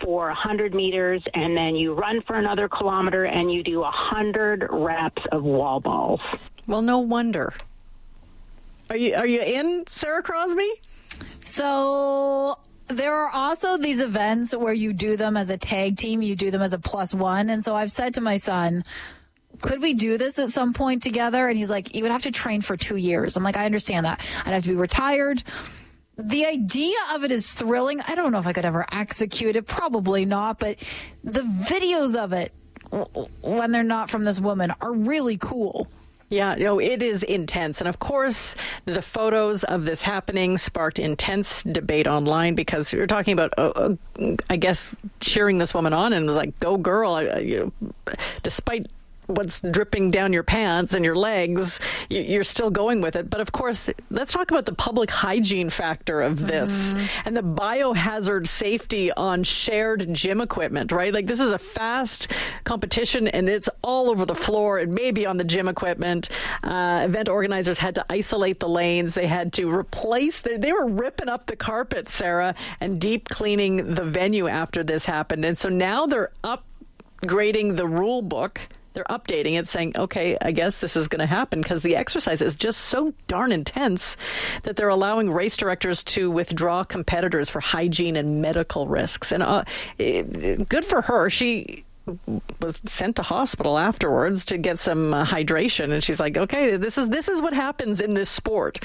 for 100 meters, and then you run for another kilometer, and you do 100 reps of wall balls. Well, no wonder. Are you in, Sarah Crosby? So there are also these events where you do them as a tag team, you do them as a +1. And so I've said to my son, could we do this at some point together? And he's like, you would have to train for 2 years. I'm like, I understand that. I'd have to be retired. The idea of it is thrilling. I don't know if I could ever execute it. Probably not. But the videos of it, when they're not from this woman, are really cool. Yeah, no, it is intense. And of course, the photos of this happening sparked intense debate online because you're talking about, I guess, cheering this woman on, and it was like, go girl. Despite what's dripping down your pants and your legs, you're still going with it. But of course, let's talk about the public hygiene factor of this and the biohazard safety on shared gym equipment, right? Like, this is a fast competition and it's all over the floor. It may be on the gym equipment. Event organizers had to isolate the lanes. They had to replace, they were ripping up the carpet, Sarah, and deep cleaning the venue after this happened. And so now they're upgrading the rule book. They're updating it, saying, okay, I guess this is going to happen because the exercise is just so darn intense that they're allowing race directors to withdraw competitors for hygiene and medical risks. And good for her. She was sent to hospital afterwards to get some hydration. And she's like, okay, this is what happens in this sport.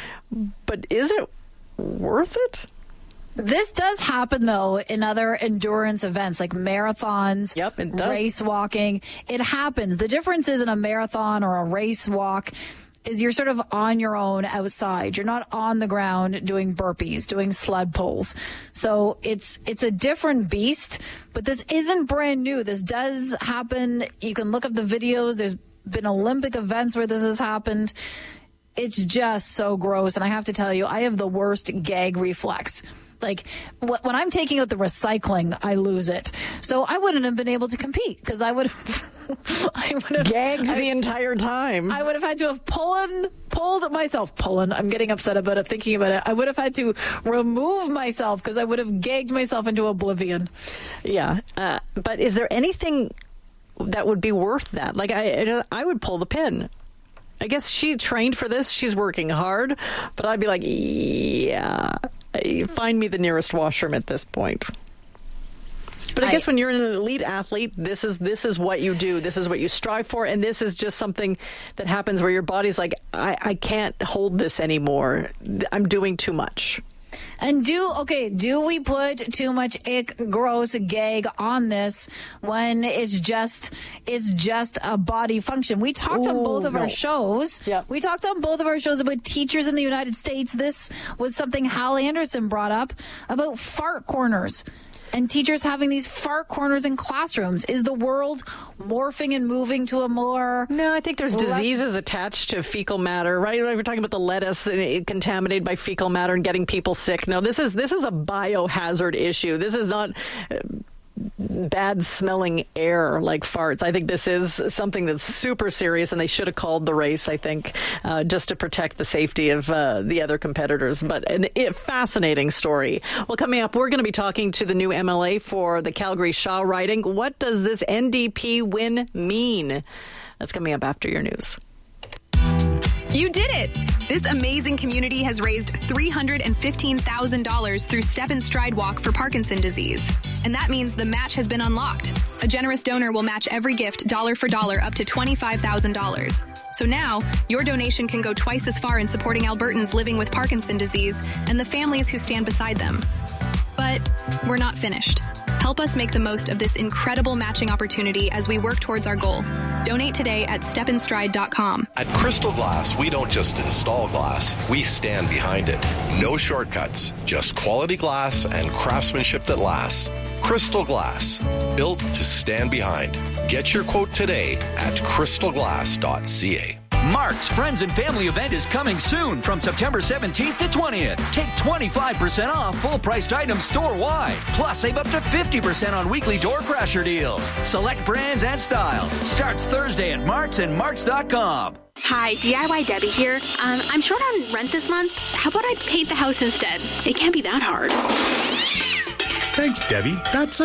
But is it worth it? This does happen, though, in other endurance events like marathons, it does. Race walking. It happens. The difference is in a marathon or a race walk is you're sort of on your own outside. You're not on the ground doing burpees, doing sled pulls. So it's a different beast, but this isn't brand new. This does happen. You can look up the videos. There's been Olympic events where this has happened. It's just so gross. And I have to tell you, I have the worst gag reflex. Like, when I'm taking out the recycling, I lose it. So I wouldn't have been able to compete because I would have gagged the entire time. I would have had to have pulled myself. I'm getting upset about it, thinking about it. I would have had to remove myself because I would have gagged myself into oblivion. Yeah. But is there anything that would be worth that? Like, I would pull the pin. I guess she trained for this. She's working hard. But I'd be like, yeah, find me the nearest washroom at this point. But I guess when you're an elite athlete, this is what you do. This is what you strive for. And this is just something that happens where your body's like, I can't hold this anymore. I'm doing too much. And do we put too much gross gag on this when it's just a body function? We talked on both of our shows. Yeah. We talked on both of our shows about teachers in the United States. This was something Hal Anderson brought up about fart corners. And teachers having these fart corners in classrooms. Is the world morphing and moving to a more... No, I think there's diseases attached to fecal matter, right? Like we're talking about the lettuce contaminated by fecal matter and getting people sick. No, this is a biohazard issue. This is not bad smelling air like farts. I think this is something that's super serious, and they should have called the race, I think, just to protect the safety of the other competitors. But a fascinating story. Well, coming up, we're going to be talking to the new MLA for the Calgary Shaw riding. What does this NDP win mean? That's coming up after your news. You did it! This amazing community has raised $315,000 through Step and Stride Walk for Parkinson's disease. And that means the match has been unlocked. A generous donor will match every gift dollar for dollar up to $25,000. So now, your donation can go twice as far in supporting Albertans living with Parkinson's disease and the families who stand beside them. But we're not finished. Help us make the most of this incredible matching opportunity as we work towards our goal. Donate today at stepandstride.com. At Crystal Glass, we don't just install glass, we stand behind it. No shortcuts, just quality glass and craftsmanship that lasts. Crystal Glass, built to stand behind. Get your quote today at crystalglass.ca. Mark's Friends and Family event is coming soon from September 17th to 20th. Take 25% off full-priced items store-wide. Plus, save up to 50% on weekly door crasher deals. Select brands and styles. Starts Thursday at Mark's and Marks.com. Hi, DIY Debbie here. I'm short on rent this month. How about I paint the house instead? It can't be that hard. Thanks, Debbie. That's